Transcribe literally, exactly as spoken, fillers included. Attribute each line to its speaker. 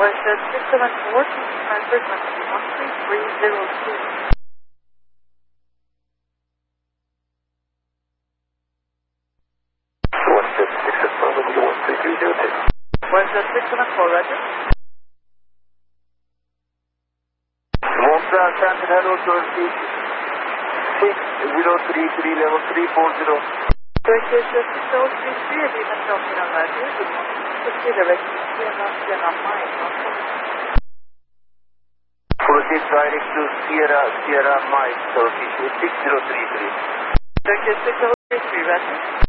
Speaker 1: Roger six seven four, transfer country one three three zero two.
Speaker 2: one seven six seven four, one three three zero two.
Speaker 1: Roger six seven four, Roger.
Speaker 2: Montreal, Stanford, hello, Turkey. six zero three three, level three four zero.
Speaker 1: Turkey six zero three three, Lima Delta Radio, good morning. Turkey direct to Sierra, Sierra Mike.
Speaker 2: Proceed direct to Sierra, Sierra Mike, Turkish six zero three three.
Speaker 1: Turkey six zero three three, Roger.